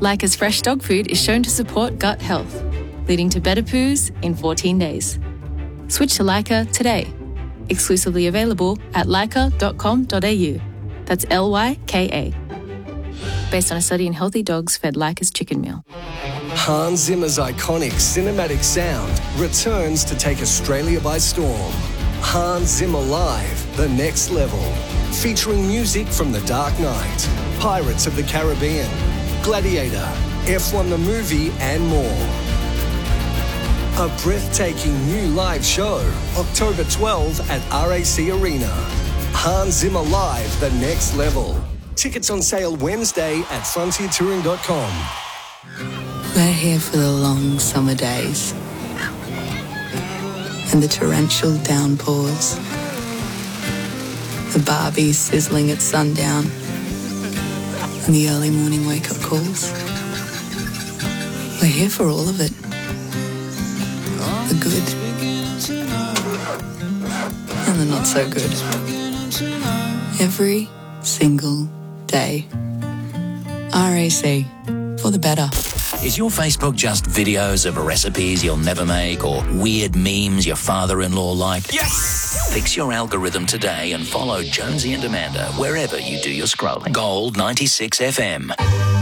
Leica's fresh dog food is shown to support gut health, leading to better poos in 14 days. Switch to Leica today. Exclusively available at leica.com.au. That's Lyka. Based on a study in healthy dogs fed Leica's chicken meal. Hans Zimmer's iconic cinematic sound returns to take Australia by storm. Hans Zimmer Live, The Next Level. Featuring music from The Dark Knight, Pirates of the Caribbean, Gladiator, F1 the Movie, and more. A breathtaking new live show, October 12 at RAC Arena. Hans Zimmer Live, The Next Level. Tickets on sale Wednesday at frontiertouring.com. We're here for the long summer days and the torrential downpours, the Barbies sizzling at sundown and the early morning wake-up calls. We're here for all of it. The good and the not so good. Every single day. RAC, for the better. Is your Facebook just videos of recipes you'll never make or weird memes your father-in-law liked? Yes! Fix your algorithm today and follow Jonesy and Amanda wherever you do your scrolling. Gold 96 FM.